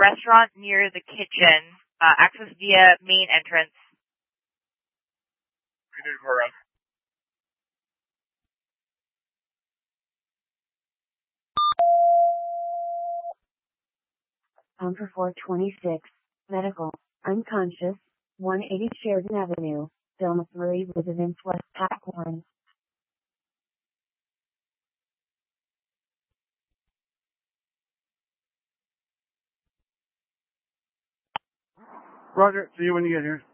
restaurant near the kitchen. Access via main entrance. For 426, medical, unconscious, 180 Sheridan Avenue, Delma 3, residence West Packworth. Roger, see you when you get here.